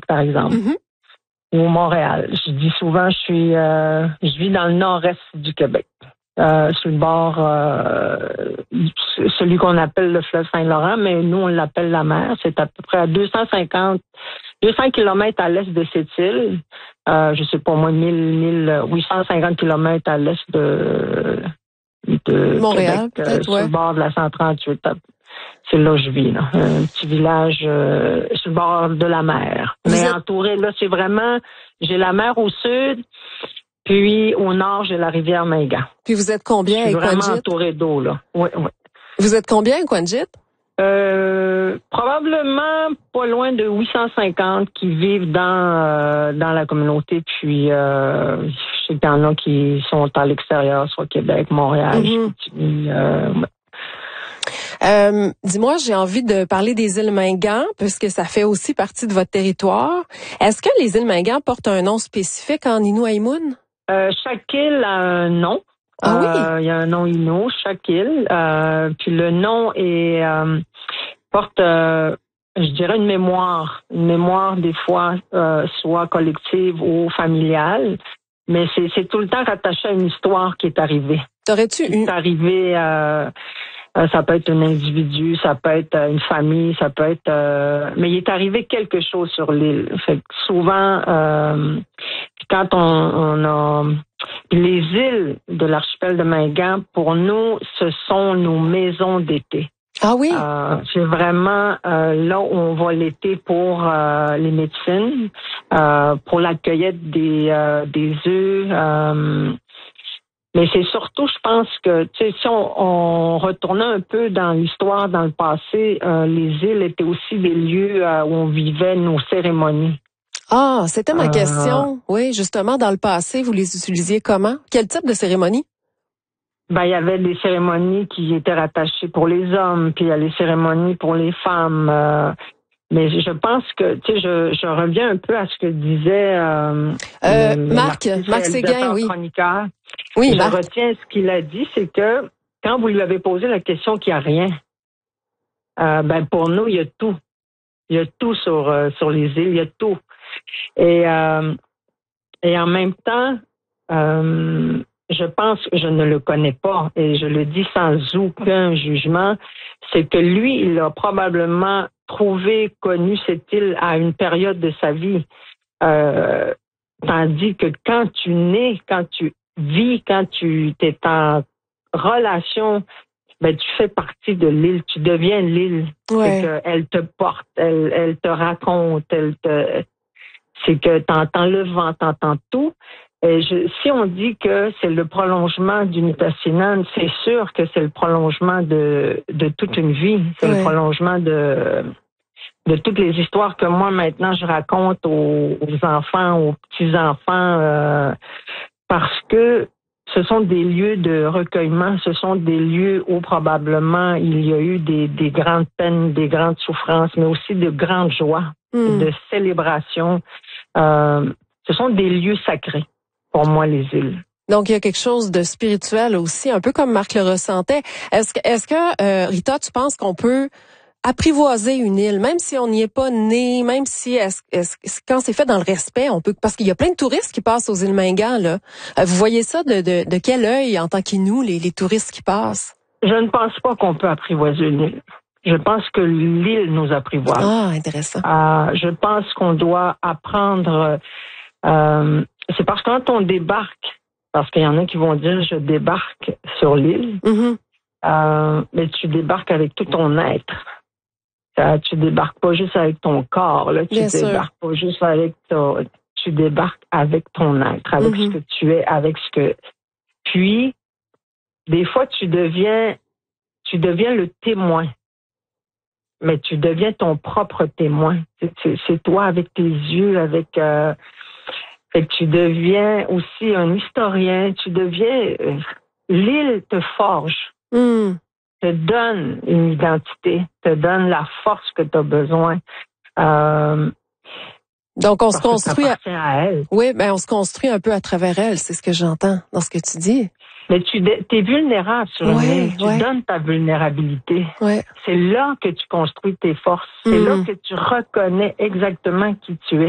par exemple, ou Montréal. Je dis souvent, je vis dans le nord-est du Québec, sur le bord, celui qu'on appelle le fleuve Saint-Laurent, mais nous, on l'appelle la mer. C'est à peu près à 200 kilomètres à l'est de cette île. Je sais pas moi, 850 kilomètres à l'est de Montréal, Québec, sur le bord de la 138. C'est là où je vis, là. Un petit village sur le bord de la mer. Entouré, là, c'est vraiment, j'ai la mer au sud, puis au nord, j'ai la rivière Mingan. Puis vous êtes combien à Equanjit? Je suis vraiment entouré d'eau, là. Oui. Vous êtes combien à Equanjit? Probablement pas loin de 850 qui vivent dans la communauté, puis je sais qu'il y en a qui sont à l'extérieur, soit Québec, Montréal, Dis-moi, j'ai envie de parler des îles Mingan, puisque ça fait aussi partie de votre territoire. Est-ce que les îles Mingan portent un nom spécifique en Innu-Aïmoun? Chaque île a un nom. Ah oui? Il y a un nom Innu, chaque île. Puis le nom porte, je dirais, une mémoire. Une mémoire, des fois, soit collective ou familiale. Mais c'est tout le temps rattaché à une histoire qui est arrivée. T'aurais-tu une... C'est arrivé... ça peut être un individu, ça peut être une famille, ça peut être... mais il est arrivé quelque chose sur l'île. Fait que souvent, quand on a... Les îles de l'archipel de Mingan, pour nous, ce sont nos maisons d'été. Ah oui? C'est vraiment là où on va l'été pour les médecines, pour la cueillette des œufs... mais c'est surtout, je pense que, tu sais, si on retournait un peu dans l'histoire, dans le passé, les îles étaient aussi des lieux où on vivait nos cérémonies. Ah, c'était ma question. Oui, justement, dans le passé, vous les utilisiez comment? Quel type de cérémonie? Ben, il y avait des cérémonies qui étaient rattachées pour les hommes, puis il y a les cérémonies pour les femmes. Mais je pense que, tu sais, je reviens un peu à ce que disait Marc Séguin, oui. Chroniqueur. Oui, je retiens ce qu'il a dit, c'est que quand vous lui avez posé la question qu'il n'y a rien, ben pour nous, il y a tout. Il y a tout sur les îles, il y a tout. Et en même temps, je pense que je ne le connais pas, et je le dis sans aucun jugement, c'est que lui, il a probablement connu cette île à une période de sa vie. Tandis que quand tu nais, quand tu vis, quand tu es en relation, ben tu fais partie de l'île, tu deviens l'île. Ouais. C'est qu'elle te porte, elle te raconte, c'est que t'entends le vent, t'entends tout. Si on dit que c'est le prolongement d'une Nitassinan, c'est sûr que c'est le prolongement de toute une vie. C'est le prolongement de toutes les histoires que moi, maintenant, je raconte aux enfants, aux petits-enfants, parce que ce sont des lieux de recueillement, ce sont des lieux où probablement il y a eu des grandes peines, des grandes souffrances, mais aussi de grandes joies, de célébrations. Ce sont des lieux sacrés, pour moi, les îles. Donc, il y a quelque chose de spirituel aussi, un peu comme Marc le ressentait. Est-ce que Rita, tu penses qu'on peut apprivoiser une île, même si on n'y est pas né, même si quand c'est fait dans le respect, on peut, parce qu'il y a plein de touristes qui passent aux îles Mingan, là. Vous voyez ça de quel œil en tant qu'Innu, les touristes qui passent? Je ne pense pas qu'on peut apprivoiser une île. Je pense que l'île nous apprivoise. Ah, intéressant. Je pense qu'on doit apprendre. C'est parce que quand on débarque, parce qu'il y en a qui vont dire je débarque sur l'île, mais tu débarques avec tout ton être. Tu débarques pas juste avec ton corps, là. Débarques pas juste avec tu débarques avec ton être, avec ce que tu es, avec ce que. Puis, des fois, tu deviens le témoin. Mais tu deviens ton propre témoin. C'est toi avec tes yeux, fait que tu deviens aussi un historien. Tu deviens. L'île te forge. Te donne une identité, te donne la force que tu as besoin. Donc, on se construit à elle. Oui, ben on se construit un peu à travers elle, c'est ce que j'entends dans ce que tu dis. Mais tu es vulnérable sur une île. Tu donnes ta vulnérabilité. Ouais. C'est là que tu construis tes forces. C'est là que tu reconnais exactement qui tu es.